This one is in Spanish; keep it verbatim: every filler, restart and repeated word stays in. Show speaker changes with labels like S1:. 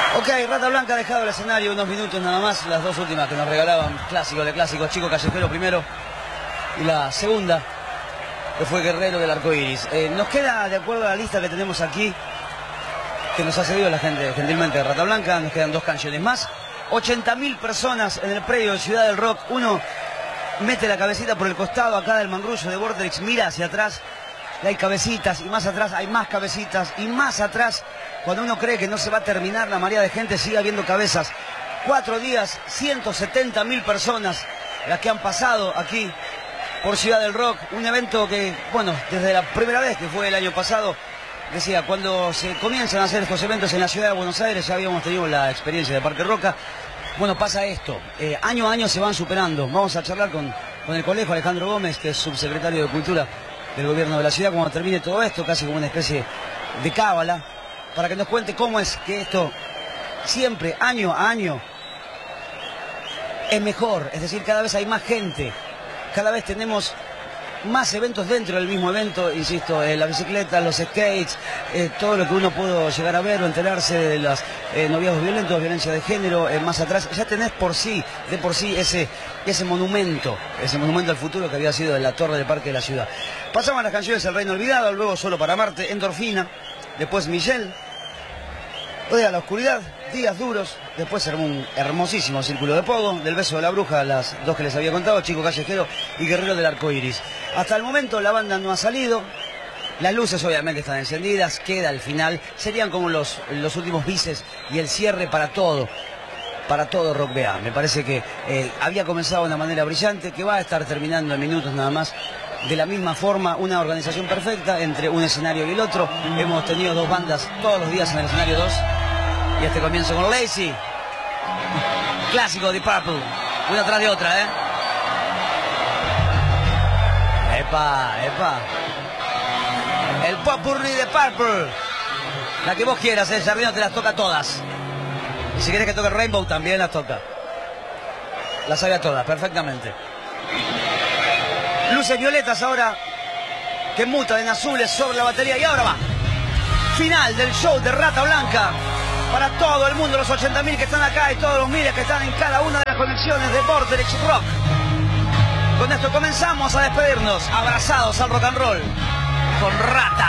S1: Ok, Rata Blanca ha dejado el escenario unos minutos nada más. Las dos últimas que nos regalaban, clásico de clásicos, Chico Callejero primero. Y la segunda, que fue Guerrero del Arco Iris. Eh, nos queda, de acuerdo a la lista que tenemos aquí, que nos ha cedido la gente gentilmente de Rata Blanca, nos quedan dos canciones más. ochenta mil personas en el predio de Ciudad del Rock. Uno mete la cabecita por el costado acá del mangrullo de Vorterix, mira hacia atrás. Y hay cabecitas, y más atrás hay más cabecitas, y más atrás, cuando uno cree que no se va a terminar la marea de gente, sigue habiendo cabezas. Cuatro días, ciento setenta mil personas las que han pasado aquí por Ciudad del Rock. Un evento que, bueno, desde la primera vez que fue el año pasado, decía, cuando se comienzan a hacer estos eventos en la ciudad de Buenos Aires, ya habíamos tenido la experiencia de Parque Roca. Bueno, pasa esto, eh, año a año se van superando. Vamos a charlar con, con el colegio Alejandro Gómez, que es subsecretario de Cultura del gobierno de la ciudad, cuando termine todo esto, casi como una especie de cábala, para que nos cuente cómo es que esto siempre, año a año, es mejor. Es decir, cada vez hay más gente, cada vez tenemos más eventos dentro del mismo evento, insisto, eh, la bicicleta, los skates, eh, todo lo que uno pudo llegar a ver o enterarse de los eh, noviazgos violentos, violencia de género, eh, más atrás, ya tenés por sí, de por sí, ese, ese monumento, ese monumento al futuro que había sido en la torre del Parque de la Ciudad. Pasamos a las canciones El Reino Olvidado, luego Solo para Marte, Endorfina, después Michelle, Odea la Oscuridad, Días Duros, después se armó un hermosísimo círculo de pogo, del Beso de la Bruja, las dos que les había contado, Chico Callejero y Guerrero del Arco Iris. Hasta el momento la banda no ha salido, las luces obviamente están encendidas, queda al final, serían como los, los últimos bises y el cierre para todo, para todo Rock B A. Me parece que eh, había comenzado de una manera brillante, que va a estar terminando en minutos nada más. De la misma forma, una organización perfecta entre un escenario y el otro. Hemos tenido dos bandas todos los días en el escenario dos. Y este comienzo con Lazy. Clásico de Purple. Una tras de otra, ¿eh? Epa, epa. El popurrí de Purple. La que vos quieras, ¿eh? Jardino te las toca todas. Y si quieres que toque Rainbow, también las toca. Las sabe a todas, perfectamente. Luces violetas ahora que mutan en azules sobre la batería. Y ahora va. Final del show de Rata Blanca. Para todo el mundo, los ochenta mil que están acá y todos los miles que están en cada una de las conexiones de Vorterix Rock. Con esto comenzamos a despedirnos, abrazados al rock and roll, con Rata.